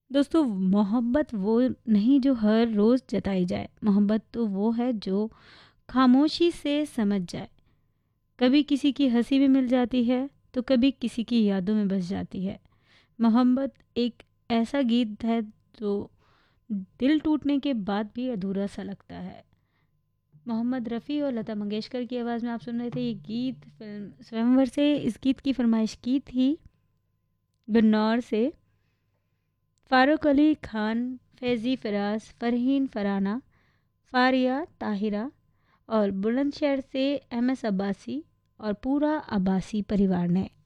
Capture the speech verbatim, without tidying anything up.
दोस्तों, मोहब्बत वो नहीं जो हर रोज़ जताई जाए। मोहब्बत तो वो है जो खामोशी से समझ जाए। कभी किसी की हंसी में मिल जाती है, तो कभी किसी की यादों में बस जाती है। मोहब्बत एक ऐसा गीत है जो दिल टूटने के बाद भी अधूरा सा लगता है। मोहम्मद रफ़ी और लता मंगेशकर की आवाज़ में आप सुन रहे थे ये गीत फिल्म स्वयंवर से। इस गीत की फरमाइश की थी गुन्नौर से फ़ारूक अली खान, फैज़ी फ़राज, फ़रहीन फ़राना, फ़ारिया ताहिरा और बुलंदशहर से एम एस अब्बासी और पूरा अब्बासी परिवार ने।